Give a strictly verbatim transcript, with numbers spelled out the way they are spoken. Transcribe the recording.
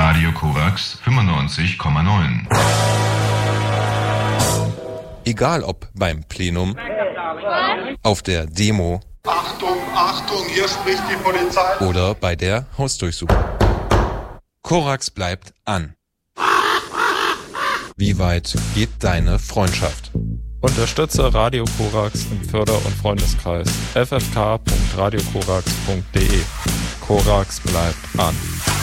Radio Korax fünfundneunzig Komma neun. Egal ob beim Plenum, auf der Demo, Achtung, Achtung, hier spricht die Polizei. Oder bei der Hausdurchsuchung. Korax bleibt an. Wie weit geht deine Freundschaft? Unterstütze Radio Korax im Förder- und Freundeskreis f f k punkt radio korax punkt d e. Korax bleibt an.